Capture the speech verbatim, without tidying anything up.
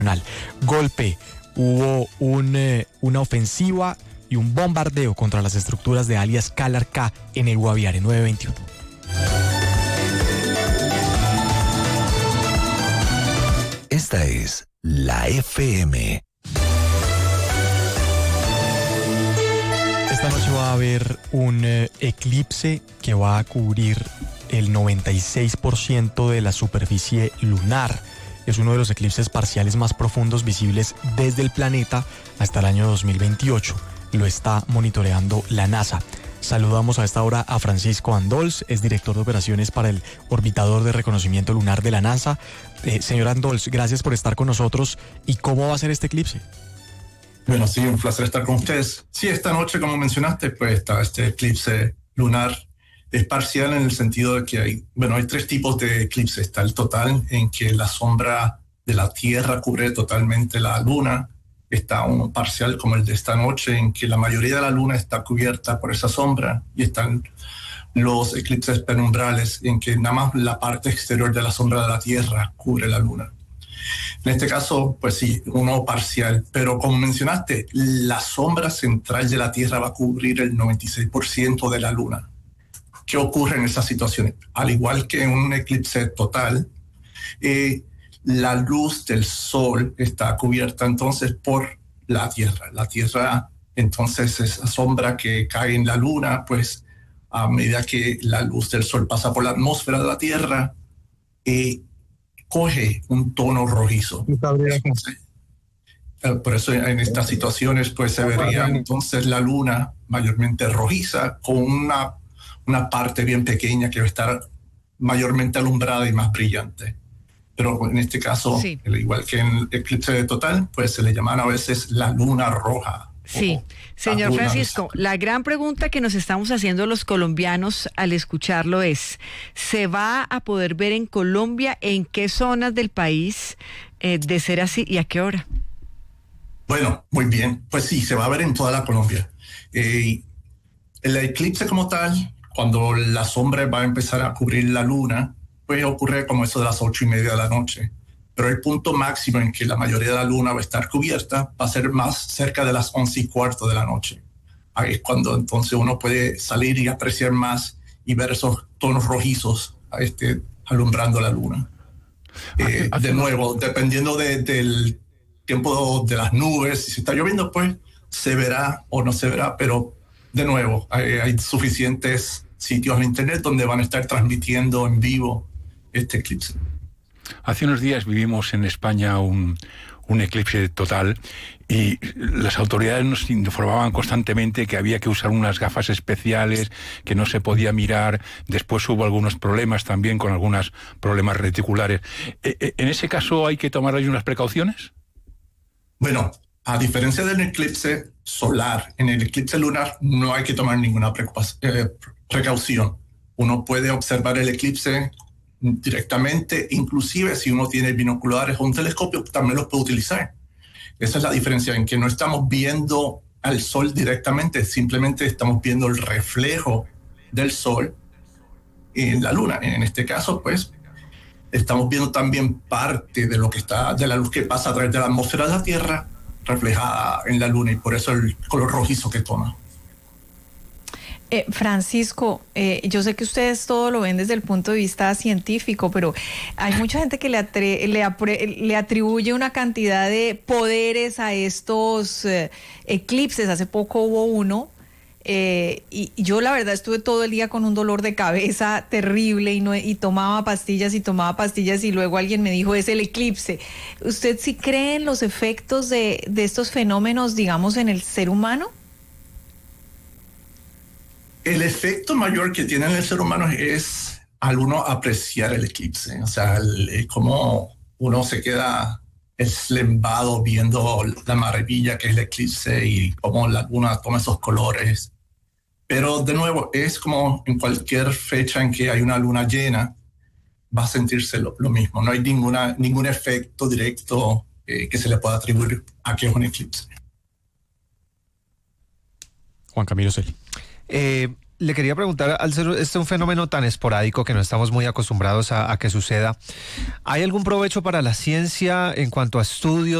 Golpe, hubo un, eh, una ofensiva y un bombardeo contra las estructuras de alias Calarcá en el Guaviare. Nueve veintiuno. Esta es la F M. Esta noche va a haber un eh, eclipse que va a cubrir el noventa y seis por ciento de la superficie lunar. Es uno de los eclipses parciales más profundos visibles desde el planeta hasta el año dos mil veintiocho. Lo está monitoreando la NASA. Saludamos a esta hora a Francisco Andols, es director de operaciones para el orbitador de reconocimiento lunar de la NASA. Eh, señor Andols, gracias por estar con nosotros. ¿Y cómo va a ser este eclipse? Bueno, sí, un placer estar con ustedes. Sí, esta noche, como mencionaste, pues está este eclipse lunar. Es parcial en el sentido de que hay, bueno, hay tres tipos de eclipse. Está el total, en que la sombra de la Tierra cubre totalmente la Luna. Está uno parcial, como el de esta noche, en que la mayoría de la Luna está cubierta por esa sombra. Y están los eclipses penumbrales, en que nada más la parte exterior de la sombra de la Tierra cubre la Luna. En este caso, pues sí, uno parcial. Pero como mencionaste, la sombra central de la Tierra va a cubrir el noventa y seis por ciento de la Luna. ¿Qué ocurre en esas situaciones? Al igual que en un eclipse total, eh, la luz del sol está cubierta entonces por la Tierra. La Tierra, entonces, esa sombra que cae en la Luna, pues a medida que la luz del sol pasa por la atmósfera de la Tierra, eh, coge un tono rojizo. Entonces, eh, por eso en estas situaciones pues se vería entonces la Luna mayormente rojiza con una una parte bien pequeña que va a estar mayormente alumbrada y más brillante. Pero en este caso, sí, igual que en el eclipse total, pues se le llaman a veces la luna roja. Sí, señor Francisco, la gran pregunta que nos estamos haciendo los colombianos al escucharlo es, ¿se va a poder ver en Colombia? ¿En qué zonas del país? Eh, de ser así, ¿y a qué hora? Bueno, muy bien. Pues sí, se va a ver en toda la Colombia. Eh, el eclipse como tal, cuando la sombra va a empezar a cubrir la luna, pues ocurre como eso de las ocho y media de la noche. Pero el punto máximo en que la mayoría de la luna va a estar cubierta va a ser más cerca de las once y cuarto de la noche. Ahí es cuando entonces uno puede salir y apreciar más y ver esos tonos rojizos este, alumbrando la luna. Eh, de nuevo, dependiendo de, del tiempo de las nubes, si está lloviendo, pues se verá o no se verá, pero de nuevo, hay, hay suficientes sitios en internet donde van a estar transmitiendo en vivo este eclipse. Hace unos días vivimos en España un, un eclipse total y las autoridades nos informaban constantemente que había que usar unas gafas especiales, que no se podía mirar. Después hubo algunos problemas también con algunos problemas reticulares. ¿En ese caso hay que tomar ahí unas precauciones? Bueno, a diferencia del eclipse solar, en el eclipse lunar no hay que tomar ninguna eh, precaución. Uno puede observar el eclipse directamente, inclusive si uno tiene binoculares o un telescopio, también los puede utilizar. Esa es la diferencia, en que no estamos viendo al sol directamente, simplemente estamos viendo el reflejo del sol en la luna. En este caso, pues, estamos viendo también parte de lo que está, de la luz que pasa a través de la atmósfera de la Tierra, reflejada en la luna, y por eso el color rojizo que toma. Eh, Francisco, eh, yo sé que ustedes todo lo ven desde el punto de vista científico, pero hay mucha gente que le, atre- le, apre- le atribuye una cantidad de poderes a estos eh, eclipses. Hace poco hubo uno, eh, y, y yo la verdad estuve todo el día con un dolor de cabeza terrible y, no, y tomaba pastillas y tomaba pastillas y luego alguien me dijo, es el eclipse. ¿Usted sí cree en los efectos de, de estos fenómenos, digamos, en el ser humano? El efecto mayor que tiene en el ser humano es al uno apreciar el eclipse. O sea, el, el, como uno se queda eslembado viendo la maravilla que es el eclipse y cómo la luna toma esos colores. Pero de nuevo, es como en cualquier fecha en que hay una luna llena, va a sentirse lo, lo mismo. No hay ninguna, ningún efecto directo eh, que se le pueda atribuir a que es un eclipse. Juan Camilo Celi. Eh, le quería preguntar, al ser este un fenómeno tan esporádico que no estamos muy acostumbrados a, a que suceda, ¿hay algún provecho para la ciencia en cuanto a estudios